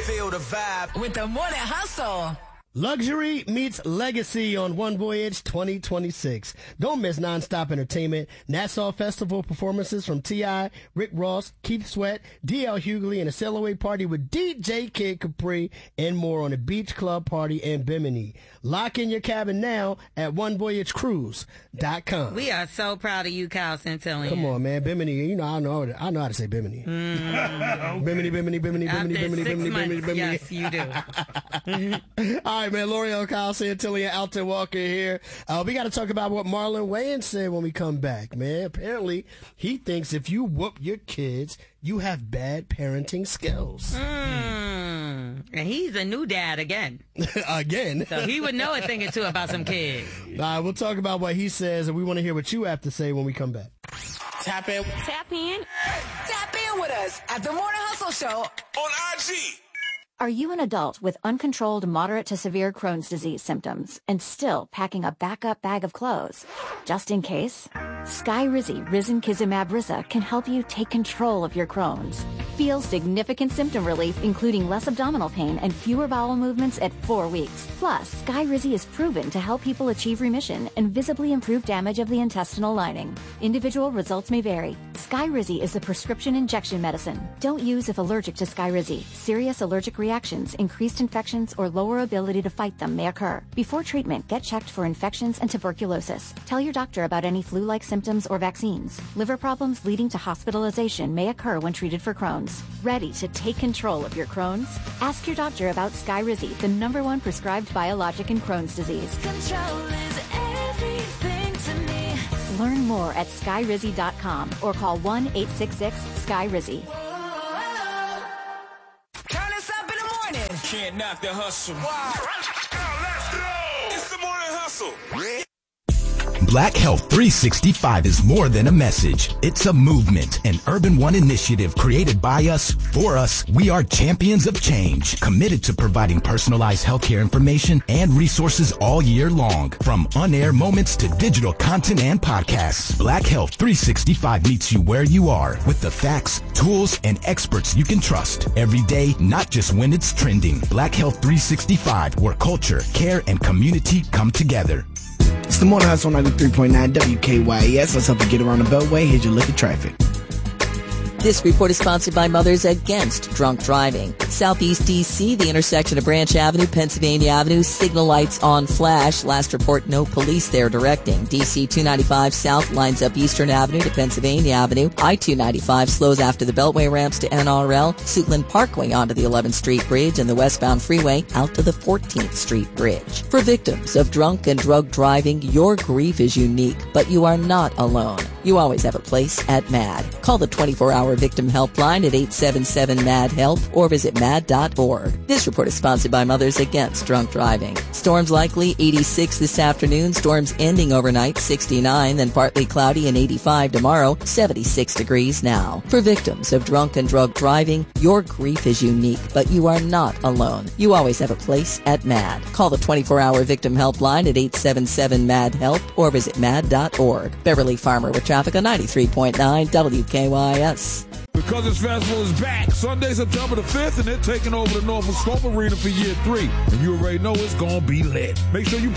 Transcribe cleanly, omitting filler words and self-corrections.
Feel the vibe with the Morning Hustle. Luxury meets legacy on One Voyage 2026. Don't miss nonstop entertainment, Nassau Festival performances from T.I., Rick Ross, Keith Sweat, D.L. Hughley, and a sail-away party with DJ Kid Capri and more on the Beach Club Party in Bimini. Lock in your cabin now at OneVoyageCruise.com. We are so proud of you, Kyle Santillan. Come on, man. Bimini, you know, I know how to say Bimini. Bimini, Bimini, Bimini, After Bimini, Bimini, 6 Bimini, months, Bimini. yes, you do. All right, man. L'Oreal, Kyle Santillan, Alton Walker here. We got to talk about what Marlon Wayans said when we come back, man. Apparently, he thinks if you whoop your kids, you have bad parenting skills. And he's a new dad again. Again. So he would know a thing or two about some kids. All right, we'll talk about what he says, and we want to hear what you have to say when we come back. Tap in. Tap in. Tap in with us at the Morning Hustle Show On IG. Are you an adult with uncontrolled moderate to severe Crohn's disease symptoms and still packing a backup bag of clothes? Just in case, Skyrizi Risankizumab Risa can help you take control of your Crohn's. Feel significant symptom relief, including less abdominal pain and fewer bowel movements at 4 weeks. Plus, Skyrizi is proven to help people achieve remission and visibly improve damage of the intestinal lining. Individual results may vary. Skyrizi is a prescription injection medicine. Don't use if allergic to Skyrizi. Serious allergic reactions, increased infections, or lower ability to fight them may occur. Before treatment, get checked for infections and tuberculosis. Tell your doctor about any flu-like symptoms or vaccines. Liver problems leading to hospitalization may occur when treated for Crohn's. Ready to take control of your Crohn's? Ask your doctor about Skyrizi, the #1 prescribed biologic in Crohn's disease. Control is everything to me. Learn more at skyrizi.com or call 1-866-SKYRIZI. Turn us up in the morning. Can't knock the hustle. Wow. Let's go. It's the Morning Hustle. Black Health 365 is more than a message. It's a movement, an Urban One initiative created by us, for us. We are champions of change, committed to providing personalized healthcare information and resources all year long. From on-air moments to digital content and podcasts, Black Health 365 meets you where you are with the facts, tools, and experts you can trust every day, not just when it's trending. Black Health 365, where culture, care, and community come together. It's the Morning Hustle on 93.9 WKYS. Let's help you get around the Beltway. Here's your look at traffic. This report is sponsored by Mothers Against Drunk Driving. Southeast D.C., the intersection of Branch Avenue, Pennsylvania Avenue, signal lights on flash. Last report, no police there directing. D.C. 295 South lines up Eastern Avenue to Pennsylvania Avenue. I-295 slows after the Beltway ramps to NRL. Suitland Parkway onto the 11th Street Bridge and the westbound freeway out to the 14th Street Bridge. For victims of drunk and drug driving, your grief is unique, but you are not alone. You always have a place at MAD. Call the 24-hour victim helpline at 877-MAD-HELP or visit MAD.org. This report is sponsored by Mothers Against Drunk Driving. Storms likely 86 this afternoon. Storms ending overnight 69, then partly cloudy and 85 tomorrow, 76 degrees now. For victims of drunk and drug driving, your grief is unique, but you are not alone. You always have a place at MAD. Call the 24-hour victim helpline at 877-MAD-HELP or visit MAD.org. Beverly Farmer with traffic on 93.9 WKYS. Because this festival is back, Sunday, September the 5th, and they're taking over the Norfolk Scope Arena for year 3. And you already know it's going to be lit. Make sure you